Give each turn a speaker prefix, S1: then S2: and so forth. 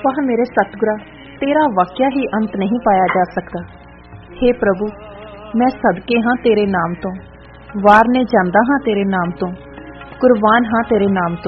S1: ਵਾਹ ਮੇਰੇ ਸਤਿਗੁਰਾ, ਤੇਰਾ ਵਾਕਿਆ ਹੀ ਅੰਤ ਨਹੀਂ ਪਾਇਆ ਜਾ ਸਕਦਾ। हे ਪ੍ਰਭੂ, ਮੈਂ ਸਦਕੇ ਹਾਂ ਤੇਰੇ ਨਾਮ ਤੋਂ, ਵਾਰਨੇ ਜਾਂਦਾ ਹਾਂ ਤੇਰੇ ਨਾਮ ਤੋਂ, ਕੁਰਬਾਨ ਹਾਂ ਤੇਰੇ ਨਾਮ ਤੋਂ।